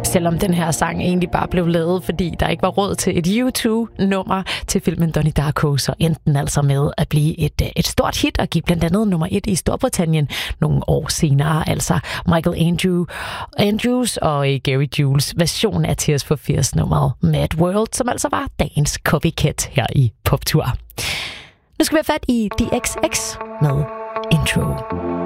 Selvom den her sang egentlig bare blev lavet, fordi der ikke var råd til et U2-nummer til filmen Donnie Darko, så endte den altså med at blive et stort hit og gik blandt andet nummer 1 i Storbritannien nogle år senere. Altså Michael Andrews og Gary Jules version af Tears for Fears-nummeret Mad World, som altså var dagens copycat her i Poptur. Nu skal vi have fat i DXX med Intro.